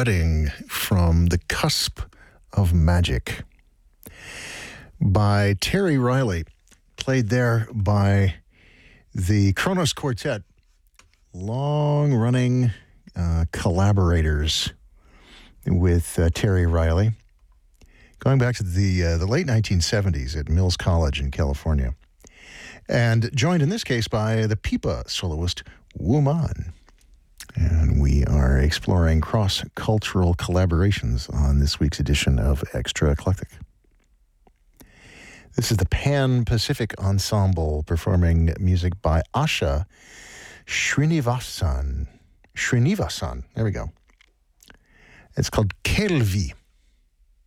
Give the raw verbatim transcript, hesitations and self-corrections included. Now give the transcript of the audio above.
Wedding from The Cusp of Magic by Terry Riley, played there by the Kronos Quartet, long-running uh, collaborators with uh, Terry Riley, going back to the uh, the late nineteen seventies at Mills College in California, and joined in this case by the pipa soloist Woman. And we are exploring cross-cultural collaborations on this week's edition of Extra Eclectic. This is the Pan-Pacific Ensemble performing music by Asha Srinivasan. Srinivasan, there we go. It's called Kelvi.